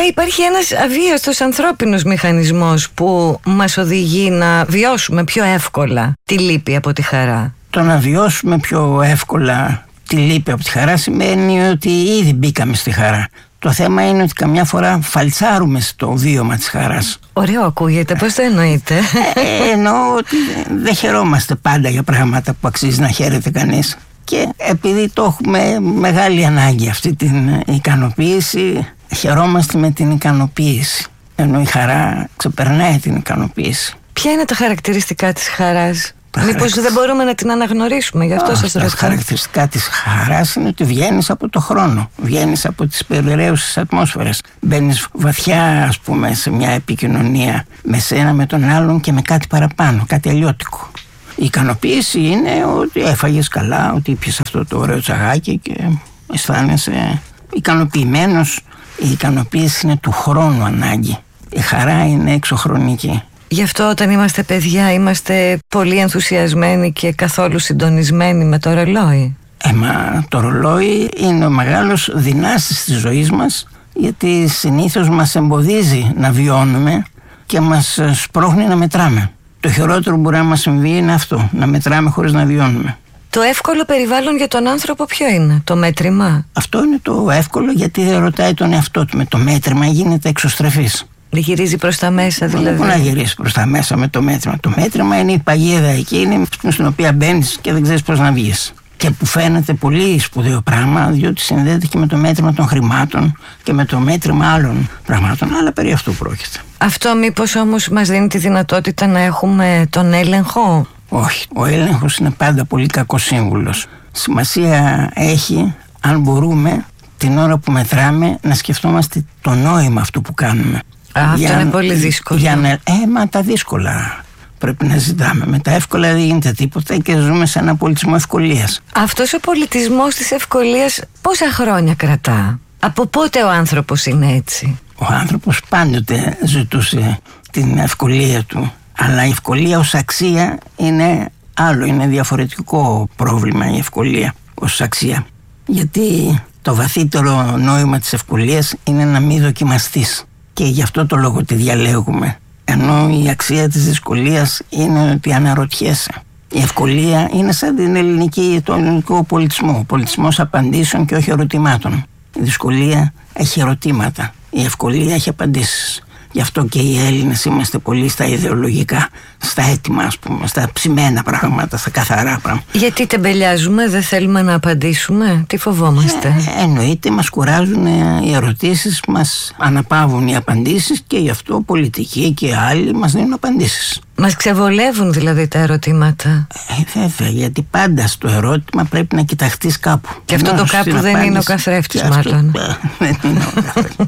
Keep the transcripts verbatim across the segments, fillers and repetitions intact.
Βέβαια υπάρχει ένας αβίαστος ανθρώπινος μηχανισμός που μας οδηγεί να βιώσουμε πιο εύκολα τη λύπη από τη χαρά. Το να βιώσουμε πιο εύκολα τη λύπη από τη χαρά σημαίνει ότι ήδη μπήκαμε στη χαρά. Το θέμα είναι ότι καμιά φορά φαλτσάρουμε στο βίωμα της χαράς. Ωραίο ακούγεται, πώς το εννοείτε? ε, Εννοώ ότι δεν χαιρόμαστε πάντα για πράγματα που αξίζει να χαίρεται κανείς. Και επειδή το έχουμε μεγάλη ανάγκη αυτή την ικανοποίηση, χαιρόμαστε με την ικανοποίηση, ενώ η χαρά ξεπερνάει την ικανοποίηση. Ποια είναι τα χαρακτηριστικά της χαράς? Μήπως δεν μπορούμε να την αναγνωρίσουμε, γι' αυτό oh, σας ρωτάω. Τα χαρακτηριστικά της χαράς είναι ότι βγαίνεις από το χρόνο, βγαίνεις από τις περιραίουσες ατμόσφαιρες, μπαίνεις βαθιά, ας πούμε, σε μια επικοινωνία με σένα, με τον άλλον και με κάτι παραπάνω, κάτι αλλιώτικο. Η ικανοποίηση είναι ότι έφαγες καλά, ότι ήπιες αυτό το ωραίο τσαγάκι και αισθάνεσαι ικανοποιημένος. Η ικανοποίηση είναι του χρόνου ανάγκη. Η χαρά είναι εξωχρονική. Γι' αυτό όταν είμαστε παιδιά είμαστε πολύ ενθουσιασμένοι και καθόλου συντονισμένοι με το ρολόι. Ε, μα το ρολόι είναι ο μεγάλος δυνάστης της ζωής μας, γιατί συνήθως μας εμποδίζει να βιώνουμε και μας σπρώχνει να μετράμε. Το χειρότερο που μπορεί να μας συμβεί είναι αυτό, να μετράμε χωρίς να βιώνουμε. Το εύκολο περιβάλλον για τον άνθρωπο ποιο είναι? Το μέτρημα? Αυτό είναι το εύκολο, γιατί δεν ρωτάει τον εαυτό του. Με το μέτρημα γίνεται εξωστρεφής. Δεν γυρίζει προς τα μέσα δηλαδή? Δεν μπορεί να γυρίσει προς τα μέσα με το μέτρημα. Το μέτρημα είναι η παγίδα εκεί, είναι στην οποία μπαίνεις και δεν ξέρεις πώς να βγεις. Και που φαίνεται πολύ σπουδαίο πράγμα, διότι συνδέεται και με το μέτρημα των χρημάτων και με το μέτρημα άλλων πραγμάτων, αλλά περί αυτού πρόκειται. Αυτό μήπως όμως μας δίνει τη δυνατότητα να έχουμε τον έλεγχο? Όχι, ο έλεγχος είναι πάντα πολύ κακός σύμβουλος. Σημασία έχει αν μπορούμε την ώρα που μετράμε να σκεφτόμαστε το νόημα αυτού που κάνουμε. Α, αυτό για, είναι πολύ δύσκολο. Για να, ε, μα τα δύσκολα πρέπει να ζητάμε. Με τα εύκολα δεν γίνεται τίποτα και ζούμε σε ένα πολιτισμό ευκολίας. Αυτός ο πολιτισμός της ευκολίας πόσα χρόνια κρατά? Από πότε ο άνθρωπος είναι έτσι? Ο άνθρωπος πάντοτε ζητούσε την ευκολία του. Αλλά η ευκολία ως αξία είναι άλλο, είναι διαφορετικό πρόβλημα η ευκολία ως αξία. Γιατί το βαθύτερο νόημα της ευκολίας είναι να μην δοκιμαστείς. Και γι' αυτό το λόγο τη διαλέγουμε. Ενώ η αξία της δυσκολίας είναι ότι αναρωτιέσαι. Η ευκολία είναι σαν την ελληνική, το ελληνικό πολιτισμό. Ο πολιτισμός απαντήσεων και όχι ερωτημάτων. Η δυσκολία έχει ερωτήματα. Η ευκολία έχει απαντήσεις. Γι' αυτό και οι Έλληνες είμαστε πολύ στα ιδεολογικά, στα έτοιμα, ας πούμε, στα ψημένα πράγματα, στα καθαρά πράγματα. Γιατί τεμπελιάζουμε, δεν θέλουμε να απαντήσουμε, τι φοβόμαστε? Ε, εννοείται, μας κουράζουν οι ερωτήσεις, μας αναπαύουν οι απαντήσεις και γι' αυτό πολιτικοί και άλλοι μας δίνουν απαντήσεις. Μας ξεβολεύουν δηλαδή τα ερωτήματα. Ε, βέβαια, γιατί πάντα στο ερώτημα πρέπει να κοιταχτείς κάπου. Και αυτό το κάπου δεν απάντηση, είναι ο καθρέφτης μάλλον. Δεν είναι ο καθρέφτης.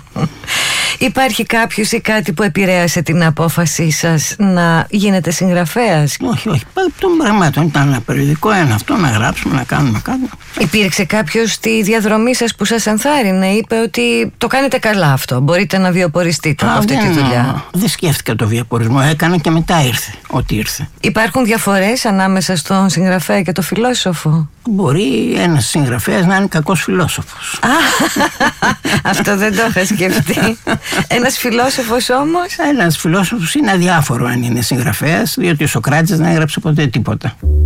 Υπάρχει κάποιος ή κάτι που επηρέασε την απόφασή σας να γίνετε συγγραφέας? Όχι, όχι. Των πραγμάτων ήταν ένα περιοδικό, ένα αυτό, να γράψουμε, να κάνουμε κάτι. Υπήρξε κάποιος στη διαδρομή σας που σας ενθάρρυνε, είπε ότι το κάνετε καλά αυτό, μπορείτε να βιοποριστείτε από αυτή δεν, τη δουλειά? Δεν σκέφτηκα το βιοπορισμό, έκανα και μετά ήρθε ό,τι ήρθε. Υπάρχουν διαφορές ανάμεσα στον συγγραφέα και τον φιλόσοφο? Μπορεί ένας συγγραφέας να είναι κακός φιλόσοφος. Αυτό δεν το είχα σκεφτεί. Ένας φιλόσοφος όμως? Ένας φιλόσοφος είναι αδιάφορο αν είναι συγγραφέας, διότι ο Σωκράτης δεν έγραψε ποτέ τίποτα.